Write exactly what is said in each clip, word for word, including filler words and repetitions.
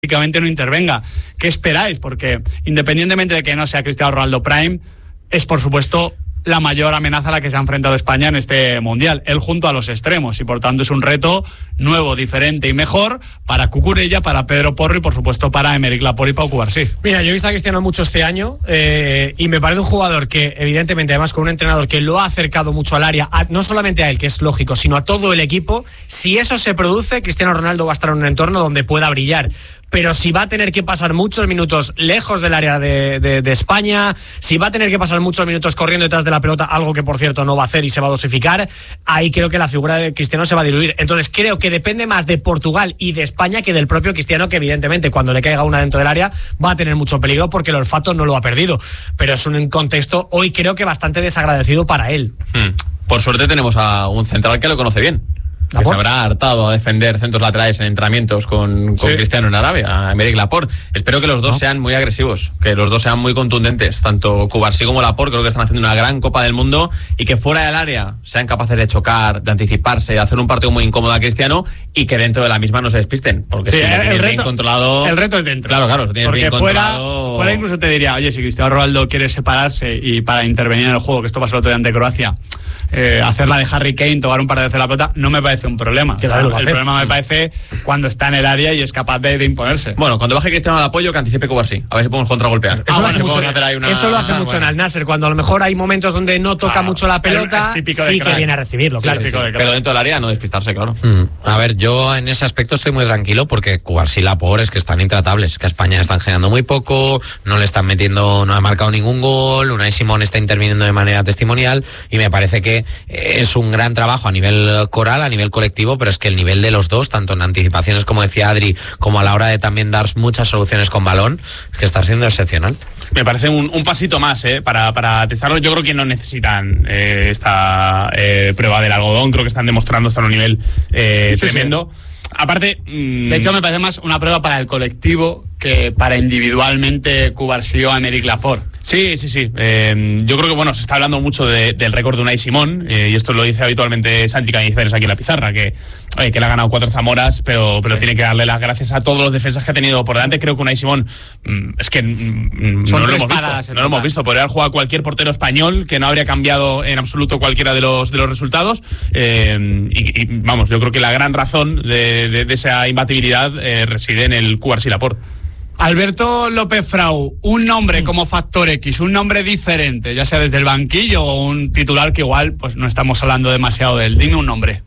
prácticamente no intervenga. ¿Qué esperáis? Porque independientemente de que no sea Cristiano Ronaldo Prime, es por supuesto la mayor amenaza a la que se ha enfrentado España en este Mundial, él junto a los extremos, y por tanto es un reto nuevo, diferente y mejor para Cucurella, para Pedro Porro y por supuesto para Aymeric Laporte y Pau Cubarsí. Mira, yo he visto a Cristiano mucho este año eh, y me parece un jugador que evidentemente, además con un entrenador que lo ha acercado mucho al área, a, no solamente a él, que es lógico, sino a todo el equipo. Si eso se produce, Cristiano Ronaldo va a estar en un entorno donde pueda brillar. Pero si va a tener que pasar muchos minutos lejos del área de, de, de España, si va a tener que pasar muchos minutos corriendo detrás de la pelota, algo que por cierto no va a hacer y se va a dosificar, ahí creo que la figura de Cristiano se va a diluir. Entonces creo que depende más de Portugal y de España que del propio Cristiano, que evidentemente cuando le caiga una dentro del área va a tener mucho peligro porque el olfato no lo ha perdido. Pero es un contexto hoy creo que bastante desagradecido para él. Hmm. Por suerte tenemos a un central que lo conoce bien, que se habrá hartado a defender centros laterales en entrenamientos con, con sí. Cristiano en Arabia, a Aymeric Laporte. Espero que los dos ¿no? sean muy agresivos, que los dos sean muy contundentes, tanto Cubarsí como Laporte. Creo que están haciendo una gran Copa del Mundo y que fuera del área sean capaces de chocar, de anticiparse, de hacer un partido muy incómodo a Cristiano y que dentro de la misma no se despisten, porque sí, si el, lo tienes el reto, bien controlado... El reto es dentro. Claro, claro, lo tienes porque bien fuera, controlado... fuera incluso te diría, oye, si Cristiano Ronaldo quiere separarse y para intervenir en el juego, que esto pasó el otro día ante Croacia, eh, hacer la de Harry Kane, tomar un par de veces la pelota, no me parece un problema. Claro, el problema me parece cuando está en el área y es capaz de, de imponerse. Bueno, cuando baje Cristiano al apoyo, que anticipe Cubarsí. A ver si podemos contragolpear. Eso, ah, lo, bueno, hace mucho, hacer ahí una... eso lo hace ah, mucho bueno. en Al Nassr, cuando a lo mejor hay momentos donde no toca claro. mucho la pelota, sí que viene a recibirlo, sí, claro. Sí, sí. De Pero dentro del área no despistarse, claro. Mm. A ver, yo en ese aspecto estoy muy tranquilo porque Cubarsí y Laporte es que están intratables, que a España están generando muy poco, no le están metiendo, no ha marcado ningún gol, Unai Simón está interviniendo de manera testimonial y me parece que es un gran trabajo a nivel coral, a nivel colectivo, pero es que el nivel de los dos, tanto en anticipaciones como decía Adri, como a la hora de también dar muchas soluciones con balón, que está siendo excepcional. Me parece un, un pasito más eh, para, para testarlo. Yo creo que no necesitan eh, esta eh, prueba del algodón, creo que están demostrando estar a un nivel eh, sí, tremendo. Sí. Aparte, mmm... de hecho me parece más una prueba para el colectivo que para individualmente Cubarsí o Aymeric Laporte. Sí, sí, sí. Eh, yo creo que, bueno, se está hablando mucho de, del récord de Unai Simón, eh, y esto lo dice habitualmente Santi Cañizares aquí en la pizarra, que, oye, que le ha ganado cuatro Zamoras, pero, pero sí. tiene que darle las gracias a todos los defensas que ha tenido por delante. Creo que Unai Simón, mmm, es que mmm, no lo hemos visto, no lo hemos visto. Podría haber jugado cualquier portero español, que no habría cambiado en absoluto cualquiera de los, de los resultados. Eh, y, y, vamos, yo creo que la gran razón de, de, de esa imbatibilidad eh, reside en el Cubarsí Laporte. Alberto López Frau, un nombre como Factor X, un nombre diferente, ya sea desde el banquillo o un titular que igual pues no estamos hablando demasiado de él. Dime un nombre.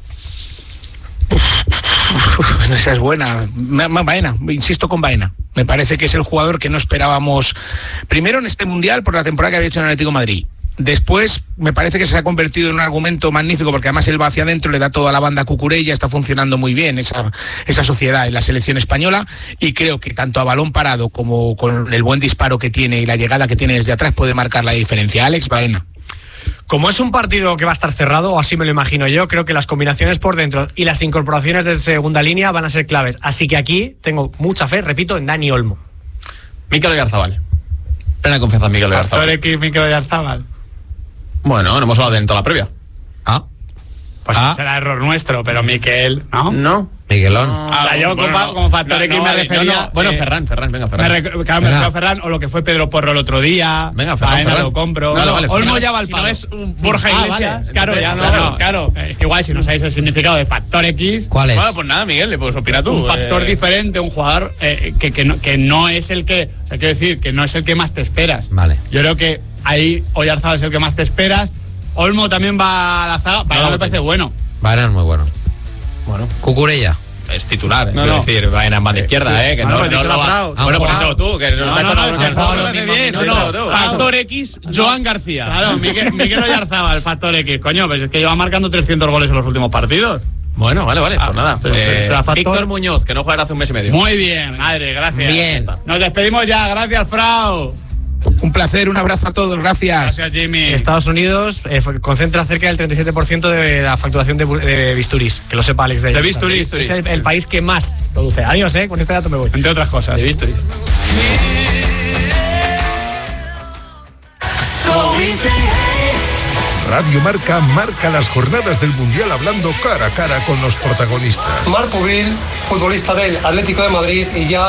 Esa es buena. Baena, insisto con Baena. Me parece que es el jugador que no esperábamos primero en este Mundial por la temporada que había hecho en el Atlético de Madrid. Después me parece que se ha convertido en un argumento magnífico porque además él va hacia adentro, le da toda la banda a Cucurella, está funcionando muy bien esa, esa sociedad en la selección española y creo que tanto a balón parado como con el buen disparo que tiene y la llegada que tiene desde atrás puede marcar la diferencia. Alex Baena. Como es un partido que va a estar cerrado, o así me lo imagino yo, creo que las combinaciones por dentro y las incorporaciones de segunda línea van a ser claves. Así que aquí tengo mucha fe, repito, en Dani Olmo. Mikel Oyarzabal. Plena confianza en Mikel Oyarzabal. Factor X, Mikel Oyarzabal. Bueno, no hemos hablado de en toda la previa. Ah. Pues ah. será error nuestro, pero Miquel, ¿no? No. Miguelón. No. Ah, yo bueno, como, como Factor no, X no, me refería... No, no. Bueno, eh, Ferran, Ferran, venga, Ferran. Me rec- claro, me refiero a Ferran, o lo que fue Pedro Porro el otro día. Venga, Ferran, Faena, Ferran. lo compro. No, no, vale, Olmo Ferran, ya va al si palo. no es un Borja ah, Iglesias. Vale. Claro, ya no, claro, claro. Eh, igual, si no sabéis el significado de Factor X... ¿Cuál es? Bueno, pues nada, Miguel, le puedes opinar tú. Un factor eh... diferente, un jugador eh, que, que, no, que no es el que... O sea, quiero decir, que no es el que más te esperas. Vale. Yo creo que ahí Oyarzabal es el que más te esperas. Olmo también va a la zaga. Baena no, me parece bueno. Baena es muy bueno. Bueno. Cucurella. Es titular, no, quiero no. decir, Baena en banda izquierda, sí. eh, que no, no, no, no, no no lo va. ah, Bueno, por eso tú, que no, no, no, no, no, no, no, no, los mismos no, minutos. no, Factor X, Joan García. Claro, Miquel, Miquel Oyarzabal, Factor X. Coño, pues es que lleva marcando trescientos goles en los últimos partidos. Bueno, vale, vale, pues nada. Entonces, Eh, será factor- Víctor Muñoz, que no juega hace un mes y medio. Muy bien, madre, gracias. Bien. Nos despedimos ya, gracias, Frau. Un placer, un abrazo a todos, gracias. Gracias, Jimmy. Estados Unidos eh, concentra cerca del treinta y siete por ciento de la facturación de, de bisturís, que lo sepa Alex de, de bisturís. Es el, el país que más produce. Adiós, eh, con este dato me voy. Entre otras cosas. De bisturís. Radio Marca marca las jornadas del Mundial hablando cara a cara con los protagonistas. Marc Pubil, futbolista del Atlético de Madrid y ya